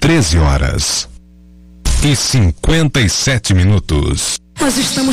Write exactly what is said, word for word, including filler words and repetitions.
treze horas e cinquenta e sete minutos. Nós estamos